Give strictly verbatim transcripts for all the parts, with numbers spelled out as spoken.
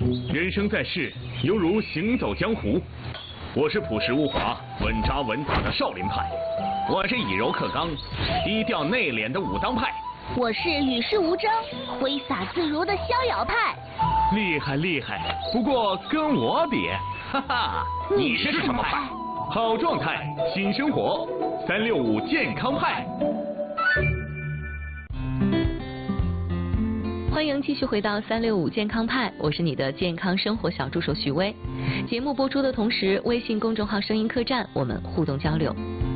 人生在世，犹如行走江湖。我是朴实无华、稳扎稳打的少林派，我是以柔克刚、低调内敛的武当派， 我是与世无争、挥洒自如的逍遥派。 厉害厉害，不过跟我比，哈哈， 你是什么派？ 好状态，新生活，三六五健康派。 欢迎继续回到三六五健康派，我是你的健康生活小助手徐薇。节目播出的同时，微信公众号声音客栈我们互动交流。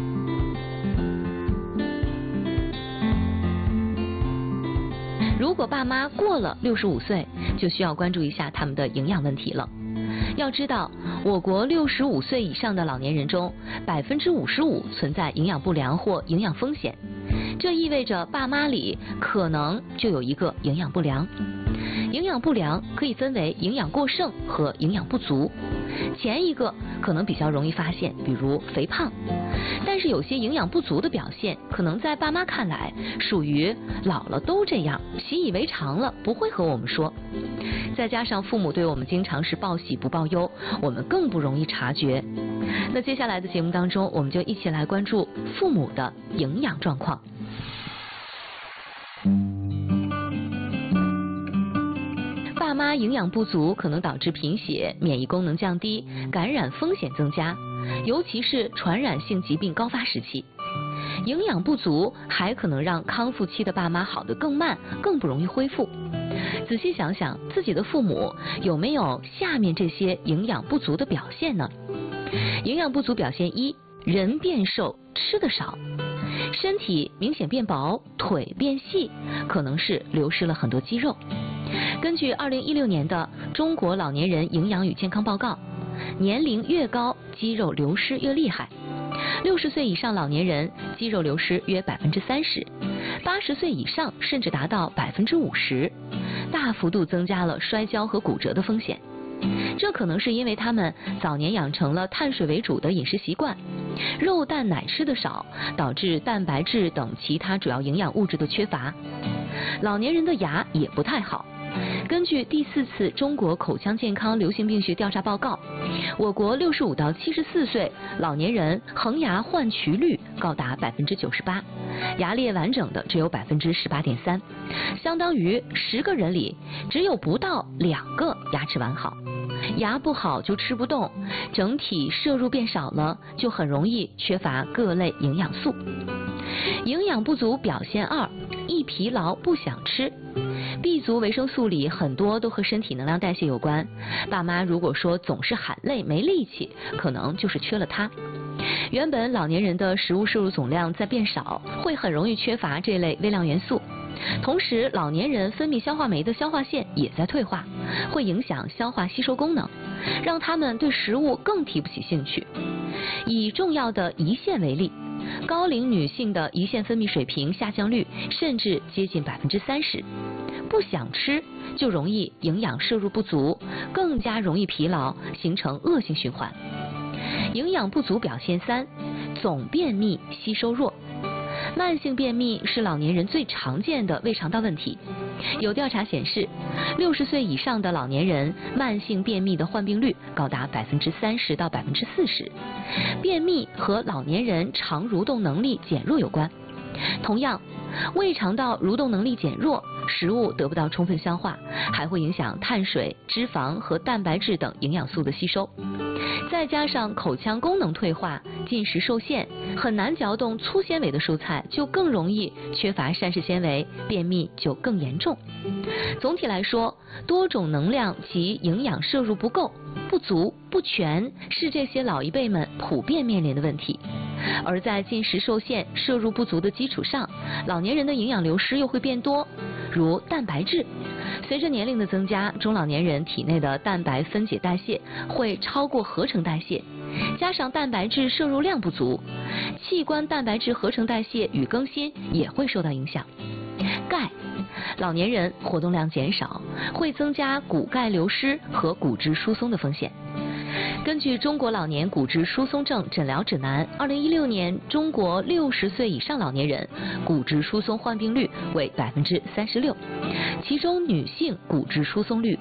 如果爸妈过了六十五岁，就需要关注一下他们的营养问题了。要知道，我国六十五岁以上的老年人中，百分之五十五存在营养不良或营养风险。这意味着爸妈里可能就有一个营养不良。营养不良可以分为营养过剩和营养不足，前一个可能比较容易发现，比如肥胖，但是有些营养不足的表现，可能在爸妈看来属于老了都这样，习以为常了，不会和我们说。再加上父母对我们经常是报喜不报忧，我们更不容易察觉。那接下来的节目当中，我们就一起来关注父母的营养状况。爸妈营养不足可能导致贫血、免疫功能降低、感染风险增加，尤其是传染性疾病高发时期。营养不足还可能让康复期的爸妈好得更慢，更不容易恢复。仔细想想，自己的父母有没有下面这些营养不足的表现呢？营养不足表现一：人变瘦，吃得少。身体明显变薄，腿变细，可能是流失了很多肌肉。根据二零一六年的中国老年人营养与健康报告，年龄越高，肌肉流失越厉害。六十岁以上老年人肌肉流失约百分之三十，八十岁以上甚至达到百分之五十，大幅度增加了摔跤和骨折的风险。这可能是因为他们早年养成了碳水为主的饮食习惯，肉蛋奶吃的少，导致蛋白质等其他主要营养物质的缺乏。老年人的牙也不太好。根据第四次中国口腔健康流行病学调查报告，我国六十五到七十四岁老年人恒牙换龋率高达百分之九十八，牙列完整的只有百分之十八点三，相当于十个人里只有不到两个牙齿完好。牙不好就吃不动，整体摄入变少了，就很容易缺乏各类营养素。营养不足表现二：易疲劳不想吃。B 族维生素里很多都和身体能量代谢有关，爸妈如果说总是喊累没力气，可能就是缺了它。原本老年人的食物摄入总量在变少，会很容易缺乏这类微量元素。同时，老年人分泌消化酶的消化腺也在退化，会影响消化吸收功能，让他们对食物更提不起兴趣。以重要的胰腺为例，高龄女性的胰腺分泌水平下降率甚至接近百分之三十。不想吃就容易营养摄入不足，更加容易疲劳，形成恶性循环。营养不足表现三：总便秘，吸收弱。慢性便秘是老年人最常见的胃肠道问题。有调查显示，六十岁以上的老年人慢性便秘的患病率高达百分之三十到百分之四十。便秘和老年人肠蠕动能力减弱有关。同样，胃肠道蠕动能力减弱，食物得不到充分消化，还会影响碳水、脂肪和蛋白质等营养素的吸收。再加上口腔功能退化，进食受限，很难嚼动粗纤维的蔬菜，就更容易缺乏膳食纤维，便秘就更严重。总体来说，多种能量及营养摄入不够、不足、不全，是这些老一辈们普遍面临的问题。而在进食受限、摄入不足的基础上，老年人的营养流失又会变多，如蛋白质。随着年龄的增加，中老年人体内的蛋白分解代谢会超过合成代谢，加上蛋白质摄入量不足，器官蛋白质合成代谢与更新也会受到影响。钙，老年人活动量减少，会增加骨钙流失和骨质疏松的风险。根据《中国老年骨质疏松症诊疗指南》，二零一六年中国六十岁以上老年人骨质疏松患病率为百分之三十六，其中女性骨质疏松率